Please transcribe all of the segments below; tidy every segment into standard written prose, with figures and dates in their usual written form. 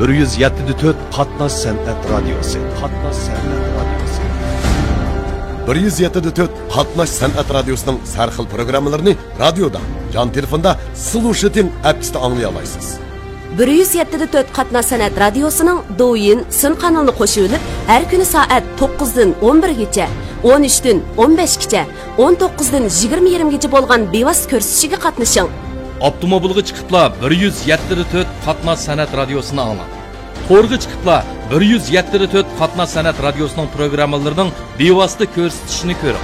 107.4 Qatnash san'at radiosi. Qatnash san'at radiosi. 107.4 Qatnash san'at radiosining har xil programmalarini radioda, jon telefonda Solution app'ida anglay olasiz. 107.4 Qatnash san'at radiosining do'yin sin kanalini qo'shib olib, har kuni soat 9 dan 11 gacha, 13 dan 15 gacha, 19 dan 20:20 gacha bo'lgan bevosita ko'rsatishiga qatnashing. Avtomobilga chiqibla 107.4 Qatnash san'at radiosini anglang. To'rga chiqibla 107.4 Qatnash san'at radiosining programmalarining bevosita ko'rsatishini ko'ring.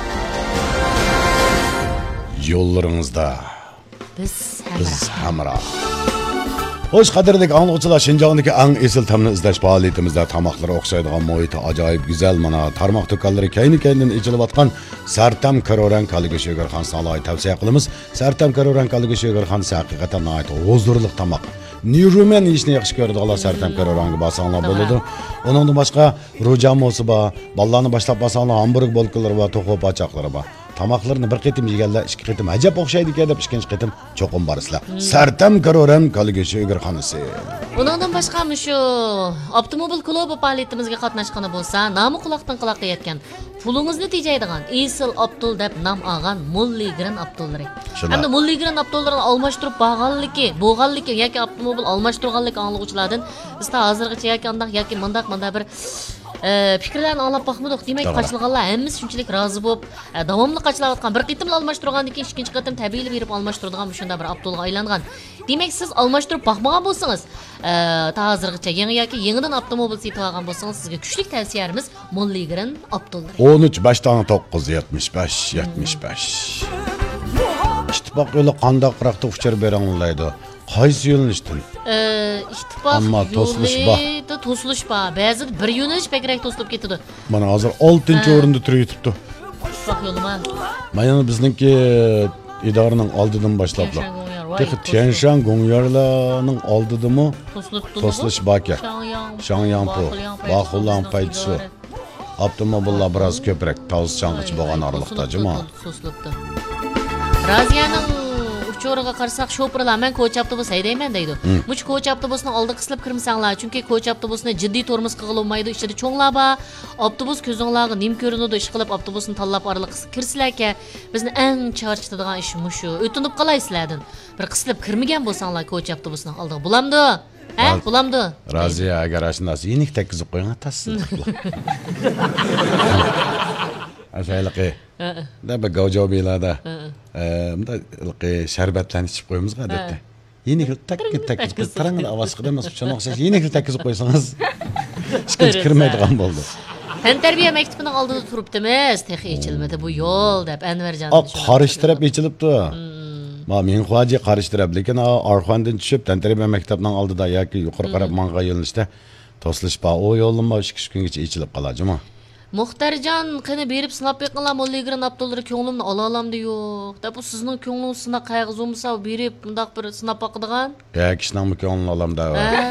Yo'llaringizda Biz hamra. Xo'sh, qadrli anglovchilar, Shinjongdagi eng esil ta'mni izlash faoliyatimizda tamoqlar o'xshaydigan muhiti ajoyib go'zal, mana tarmoq do'konlari kayni-kaynidan ichilayotgan Sartam Karoran Kaligosh Yo'g'arxonasidan aloyi tavsiya qilamiz. Sartam Karoran Kaligosh Yo'g'arxonasi haqiqatan nihoyat huzurli tamoq. Niyrumen ishni yaxshi ko'radiganlar Sartam Karoranga borsanglar bo'ladi. Uningdan boshqa rojamosi bor, ballarni boshlab borsanglar hamburg bo'lkalari va to'qo pochoqlari bor. Tamoqlarni bir qitim yeganlar, ikki qitim ajab o'xshaydi ekan deb ikkinchi qitim cho'qim borsizlar. Sartam Karoran Kaligosh Yo'g'arxonasi. Bundan boshqa shu avtomobil klubi faoliyatimizga qatnashgani bo'lsa, nomi quloqdan quloqqa yetgan, pulingizni tejaydigan Esil Abdul deb nom olgan Mulligran Abdullari. Hamda Mulligran Abdullarini almashtirib bo'lganligi yoki avtomobil almashtirganligi anglag'uvchilardan biz hozirgacha yoki andaq yoki mundaq bir fikrlarni anglab baxmadik. Demak, qaçılğanlar hammasi shunchalik rozi bo'lib, davomli qaçılayotgan bir qitim almashtirgandan keyin ikkinchi qitim tabiiy berib almashtiradigan shunda bir Abdulga aylangan. Demak, siz almashtirib baxmagan bo'lsangiz, hozirgacha yangi yoki yangidan avtomobil sotib olgan bo'lsangiz, sizga kuchli tavsiyamiz Mulligran Abdullar. 13 başdan 9 75 75. İttifoq yo'li qandoqroq uçur beranlaydi. Qaysi yo'nalishdan? İttifoq yo'li to'silish bor. Ba'zida bir yo'nalish bekrak to'silib ketadi. Mana hozir 6-o'rinda turibdi. İttifoq yo'limi? Mana bizningki idoraning oldidan boshlablar. Tianshan Gongyarlarning oldidami? To'silish bor ekan. Shangyangpo, Baxulan Paytsu. Avtomobillar biroz ko'proq tavsiyang'ich bo'lgan oraliqda juma. Raziyaning ucho'riga qarasak, shoferlar men ko'cha avtobus haydayman deydi. Much ko'cha avtobusining oldi qisilib kirmasanglar, chunki ko'cha avtobusini jiddiy tormoz qilolmaydi, ichida cho'nglar bor. Avtobus ko'zinglarga nim ko'rinadi, ish qilib avtobusni tanlab oraliq kirsizlarga bizni eng charchatadigan ish mushu. O'tinib qolaysizlardan. Bir qisilib kirmagan bo'lsanglar ko'cha avtobusining oldiga bulamdi. Bulamdi. Raziya agar ashunday yenik tekizib qo'ying atasiz. Asayliqi. Da bir gavjobiylarda. Bunda sharbatlarni ichib qo'yamiz odatda. Yenik tekizib tarangda ovoz qilamiz, shunga o'xshash yenik tekizib qo'ysangiz hech kirmaydigan bo'ldi. Tantarbiya maktabining oldida turibdimiz, texi ichilmadi bu yo'l deb Anvarjon shuni. Qarishtirib ichilibdi. Men xo'jayi qarishtirib, lekin Orxondan tushib Tantarbiya maktabining oldida yoki yuqori qarab manga yo'nalishda to'silish bor. O yo'llanma 2 kungacha ichilib qoladimi? Muxtarjon, qani berib sinab beqqanlar Mulligran Abdullari ko'nglimni ola olamdi yo'q. Da bu sizning ko'nglingiz sinab qayg'uz bo'lmasa berib bundaq bir sinab boqadigan? Kishining ko'nglini olamda.